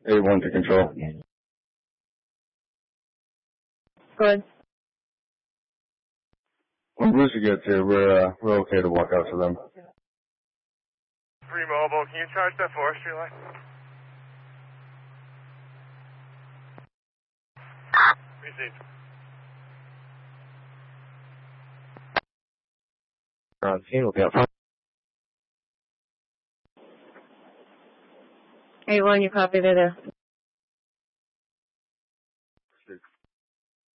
A1 to control. Good. When Brewster gets here, we're okay to walk out to them. 3 Mobile, can you charge that forestry line? Received. On scene, we'll be out front. A1, you copy there.